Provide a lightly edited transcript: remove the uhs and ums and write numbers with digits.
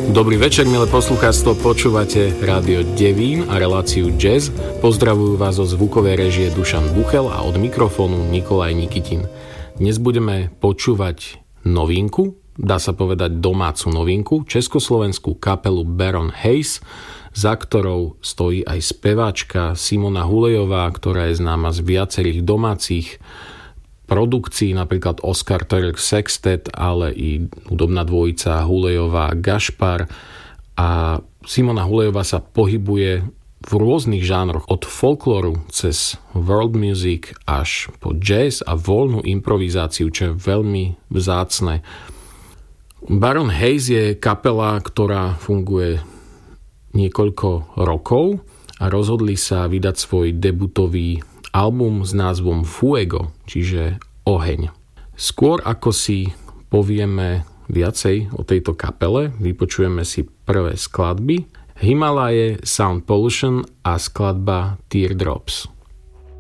Dobrý večer, milé poslucháctvo, počúvate Rádio Devín a reláciu Jazz. Pozdravujú vás zo zvukovej režie Dušan Buchel a od mikrofónu Nikolaj Nikitin. Dnes budeme počúvať novinku, dá sa povedať domácu novinku, československú kapelu Baron Hayes, za ktorou stojí aj speváčka Simona Hulejová, ktorá je známa z viacerých domácich produkcií, napríklad Oscar Turek Sextet, ale i hudobná dvojica Hulejová Gašpar. A Simona Hulejová sa pohybuje v rôznych žánroch, od folklóru cez world music až po jazz a voľnú improvizáciu, čo je veľmi vzácne. Baron Hayes je kapela, ktorá funguje niekoľko rokov a rozhodli sa vydať svoj debutový album s názvom Fuego, čiže Oheň. Skôr ako si povieme viacej o tejto kapele, vypočujeme si prvé skladby: Himalaje, Sound Pollution a skladba Teardrops.